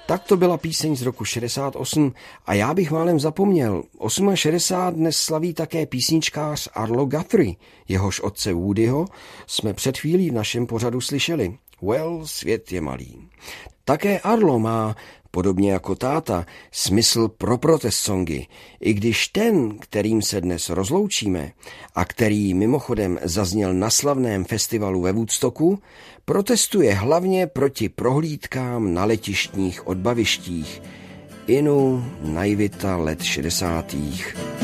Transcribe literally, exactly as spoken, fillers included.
Tak to byla píseň z roku šedesát osm a já bych málem zapomněl. šedesát osm dnes slaví také písničkář Arlo Guthrie, jehož otce Woodyho jsme před chvílí v našem pořadu slyšeli. Well, svět je malý. Také Arlo má, podobně jako táta, smysl pro protest songy, i když ten, kterým se dnes rozloučíme a který mimochodem zazněl na slavném festivalu ve Woodstocku, protestuje hlavně proti prohlídkám na letištních odbavištích. Inu naivita let šedesátých.